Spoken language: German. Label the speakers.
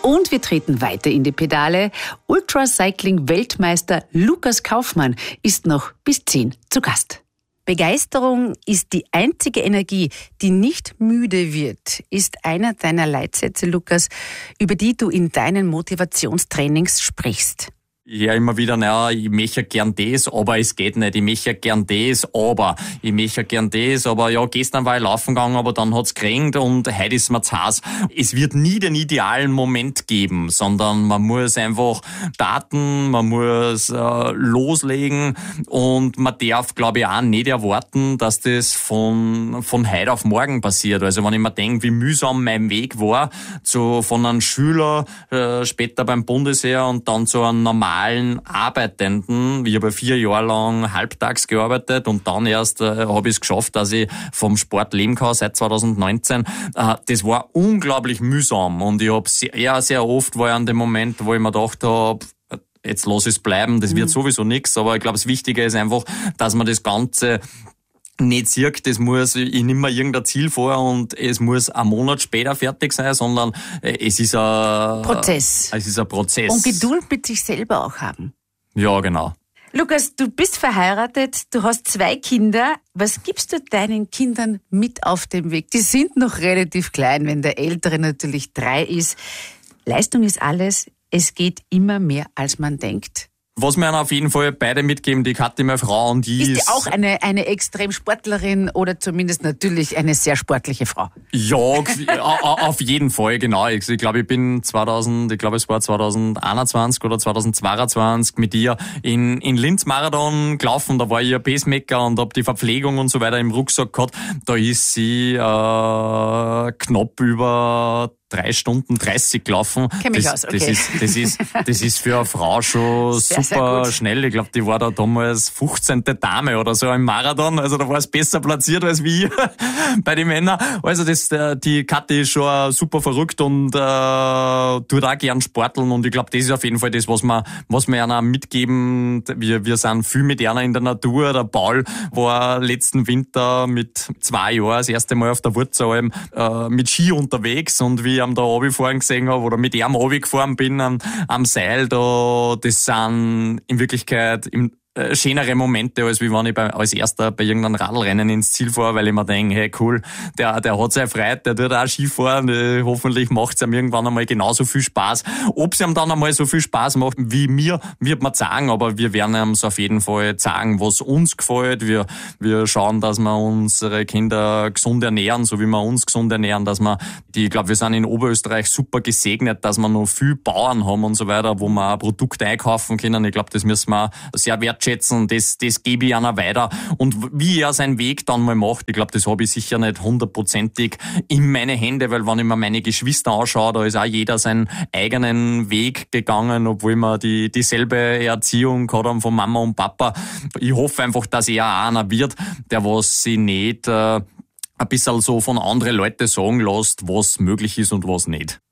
Speaker 1: Und wir treten weiter in die Pedale. Ultracycling-Weltmeister Lukas Kaufmann ist noch bis 10 zu Gast. Begeisterung ist die einzige Energie, die nicht müde wird, ist einer deiner Leitsätze, Lukas, über die du in deinen Motivationstrainings sprichst.
Speaker 2: Ich höre immer wieder, ich möchte gern das, aber es geht nicht. Ich möchte gern das, aber ich möchte gern das, aber ja, gestern war ich laufen gegangen, aber dann hat's geregnet und heute ist mir zu heiß. Es wird nie den idealen Moment geben, sondern man muss einfach starten, man muss loslegen und man darf, glaube ich, auch nicht erwarten, dass das von heute auf morgen passiert. Also wenn ich mir denke, wie mühsam mein Weg war, von einem Schüler, später beim Bundesheer und dann zu einem normalen Arbeitenden. Ich habe 4 Jahre lang halbtags gearbeitet und dann erst habe ich es geschafft, dass ich vom Sport leben kann seit 2019. Das war unglaublich mühsam und ich habe sehr oft war ich an dem Moment, wo ich mir gedacht habe, jetzt lass es bleiben, das wird sowieso nichts. Aber ich glaube, das Wichtige ist einfach, dass man das Ganze nicht sieht, ich nehme mir irgendein Ziel vor und es muss einen Monat später fertig sein, sondern es ist ein
Speaker 1: Prozess.
Speaker 2: Es ist ein Prozess.
Speaker 1: Und Geduld mit sich selber auch haben.
Speaker 2: Ja, genau.
Speaker 1: Lukas, du bist verheiratet, du hast 2 Kinder. Was gibst du deinen Kindern mit auf dem Weg? Die sind noch relativ klein, wenn der Ältere natürlich 3 ist. Leistung ist alles. Es geht immer mehr, als man denkt.
Speaker 2: Was mir auf jeden Fall beide mitgeben, die Kathi, meine Frau, und die
Speaker 1: ist auch eine Extremsportlerin oder zumindest natürlich eine sehr sportliche Frau?
Speaker 2: Ja, auf jeden Fall, genau. Ich glaube, es war 2021 oder 2022 mit ihr in Linz Marathon gelaufen. Da war ich ein Pacemaker und habe die Verpflegung und so weiter im Rucksack gehabt. Da ist sie knapp über 3 Stunden 30 gelaufen.
Speaker 1: Kenn mich aus, okay.
Speaker 2: Das ist für eine Frau schon super schnell. Ich glaube, die war da damals 15. Dame oder so im Marathon. Also da war es besser platziert als wie bei den Männern. Also die Kathi ist schon super verrückt und tut auch gern sporteln. Und ich glaube, das ist auf jeden Fall das, was wir einer mitgeben. Wir sind viel mit einer in der Natur. Der Paul war letzten Winter mit 2 Jahren das erste Mal auf der Wurzelalm mit Ski unterwegs und wie am da runtergefahren gesehen habe oder mit ihm runtergefahren bin am Seil, das sind in Wirklichkeit schönere Momente, als wie wenn ich als Erster bei irgendeinem Radlrennen ins Ziel fahre, weil ich mir denke, hey cool, der hat seine Freude, der tut auch Skifahren, hoffentlich macht es ihm irgendwann einmal genauso viel Spaß. Ob es ihm dann einmal so viel Spaß macht wie mir, wird man sagen, aber wir werden ihm auf jeden Fall sagen, was uns gefällt. Wir schauen, dass wir unsere Kinder gesund ernähren, so wie wir uns gesund ernähren, ich glaube, wir sind in Oberösterreich super gesegnet, dass wir noch viel Bauern haben und so weiter, wo wir auch Produkte einkaufen können. Ich glaube, das müssen wir sehr wertschätzen. Das gebe ich einer weiter. Und wie er seinen Weg dann mal macht, ich glaube, das habe ich sicher nicht 100%ig in meine Hände, weil wenn ich mir meine Geschwister anschaue, da ist auch jeder seinen eigenen Weg gegangen, obwohl wir dieselbe Erziehung gehabt haben von Mama und Papa. Ich hoffe einfach, dass er auch einer wird, der was sie nicht ein bisschen so von anderen Leuten sagen lässt, was möglich ist und was nicht.